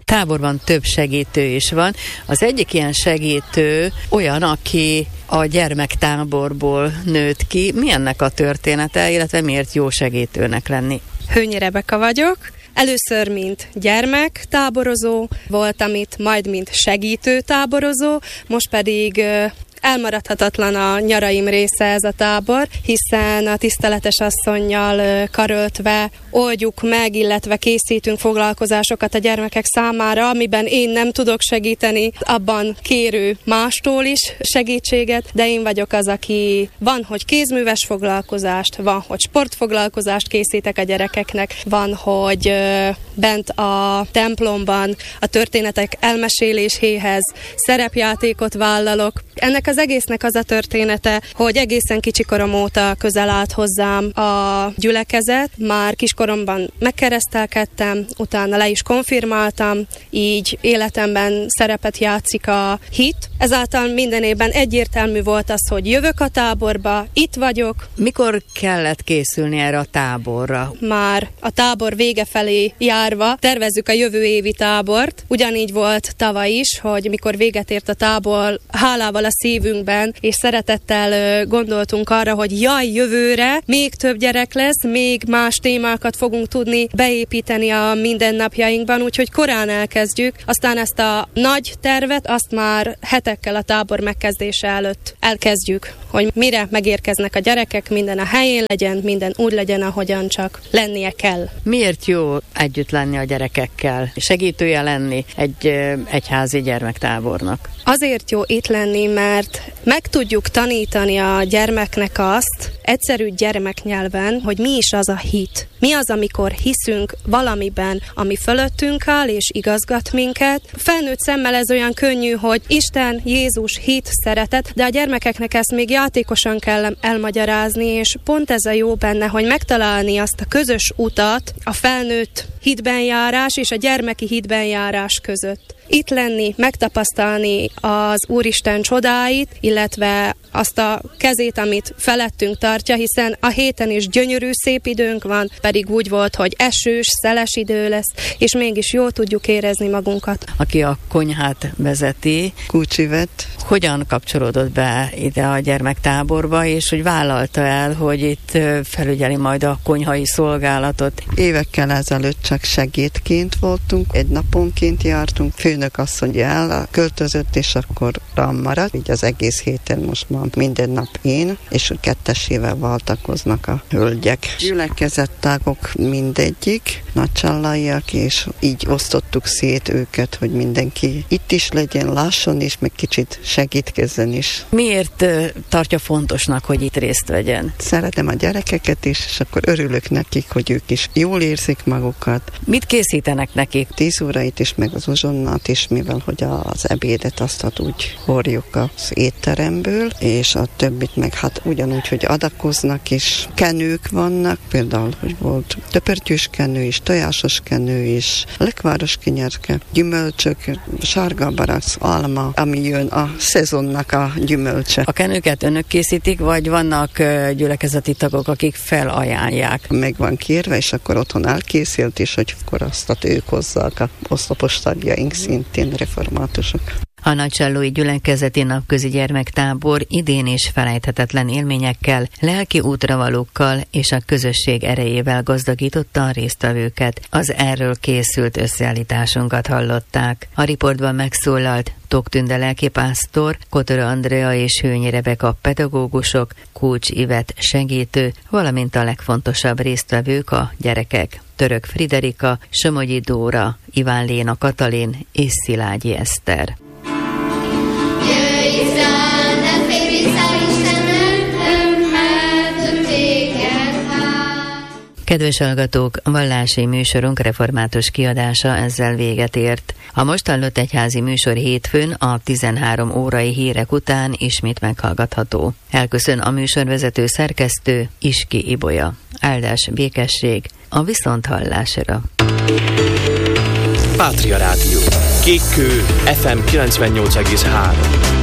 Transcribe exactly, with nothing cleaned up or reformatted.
táborban több segítő is van. Az egyik ilyen segítő olyan, aki a gyermektáborból nőtt ki. Mi ennek a története, illetve miért jó segítőnek lenni? Hőnyi Rebeka vagyok. Először, mint gyermektáborozó voltam itt, majd mint segítő táborozó, most pedig elmaradhatatlan a nyaraim része ez a tábor, hiszen a tiszteletes asszonnyal karöltve oldjuk meg, illetve készítünk foglalkozásokat a gyermekek számára, amiben én nem tudok segíteni, abban kérő mástól is segítséget, de én vagyok az, aki van, hogy kézműves foglalkozást, van, hogy sportfoglalkozást készítek a gyerekeknek, van, hogy bent a templomban a történetek elmeséléséhez szerepjátékot vállalok. Ennek az egésznek az a története, hogy egészen kicsikorom óta közel állt hozzám a gyülekezet. Már kiskoromban megkeresztelkedtem, utána le is konfirmáltam, így életemben szerepet játszik a hit. Ezáltal minden évben egyértelmű volt az, hogy jövök a táborba, itt vagyok. Mikor kellett készülni erre a táborra? Már a tábor vége felé járva tervezzük a jövő évi tábort. Ugyanígy volt tavaly is, hogy mikor véget ért a tábor, hálával a szívünkben, és szeretettel gondoltunk arra, hogy jaj, jövőre még több gyerek lesz, még más témákat fogunk tudni beépíteni a mindennapjainkban, úgyhogy korán elkezdjük. Aztán ezt a nagy tervet, azt már hetekkel a tábor megkezdése előtt elkezdjük, hogy mire megérkeznek a gyerekek, minden a helyén legyen, minden úgy legyen, ahogyan csak lennie kell. Miért jó együtt lenni a gyerekekkel, segítője lenni egy egyházi gyermektábornak? Azért jó itt lenni, mert meg tudjuk tanítani a gyermeknek azt, egyszerű gyermeknyelven, hogy mi is az a hit. Mi az, amikor hiszünk valamiben, ami fölöttünk áll és igazgat minket. Felnőtt szemmel ez olyan könnyű, hogy Isten, Jézus, hit, szeretet, de a gyermekeknek ezt még játékosan kell elmagyarázni, és pont ez a jó benne, hogy megtalálni azt a közös utat a felnőtt hitben járás és a gyermeki hitben járás között. Itt lenni, megtapasztalni az Úristen csodáit, illetve azt a kezét, amit felettünk tartja, hiszen a héten is gyönyörű, szép időnk van, pedig úgy volt, hogy esős, szeles idő lesz, és mégis jól tudjuk érezni magunkat. Aki a konyhát vezeti, Kúcsivet, hogyan kapcsolódott be ide a gyermektáborba, és hogy vállalta el, hogy itt felügyeli majd a konyhai szolgálatot? Évekkel ezelőtt csak segédként voltunk, egy naponként jártunk, főnök asszony el, költözött, és akkor maradt, így az egész héten most már minden nap én, és kettesével váltakoznak a hölgyek. Gyülekezettagok mindegyik, nagycsallaiak, és így osztottuk szét őket, hogy mindenki itt is legyen, lásson, és meg kicsit segítkezzen is. Miért tartja fontosnak, hogy itt részt vegyen? Szeretem a gyerekeket is, és akkor örülök nekik, hogy ők is jól érzik magukat. Mit készítenek nekik? Tíz órait is, meg az uzsonnát is, mivel hogy az ebédet azt úgy hordjuk az étteremből, és a többit meg hát ugyanúgy, hogy adakoznak is. Kenők vannak, például, hogy volt töpörtyűs kenő is, tojásos kenő is, lekváros kinyerke, gyümölcsök, sárga barack, alma, ami jön a szezonnak a gyümölcse. A kenőket önök készítik, vagy vannak gyülekezeti tagok, akik felajánlják? Meg van kérve, és akkor otthon elkészült, és hogy akkor azt ők hozzák, a oszlopos tagjaink szintén reformátusok. A Nagycsallói Gyülekezeti Napközi Gyermektábor idén is felejthetetlen élményekkel, lelki útravalókkal és a közösség erejével gazdagította a résztvevőket. Az erről készült összeállításunkat hallották. A riportban megszólalt Tóth Tünde lelkipásztor, Kotora Andrea és Hőnyi Rebeka pedagógusok, Kúcs Ivet segítő, valamint a legfontosabb résztvevők a gyerekek. Török Friderika, Somogyi Dóra, Iván Léna Katalin és Szilágyi Eszter. Kedves hallgatók, vallási műsorunk református kiadása ezzel véget ért. A most hallott egyházi műsor hétfőn a tizenhárom órai hírek után ismét meghallgatható. Elköszön a műsorvezető szerkesztő Iski Ibolya. Áldás, békesség, a viszonthallásra. Pátria Rádió. Kékkő ef em kilencvennyolc egész három.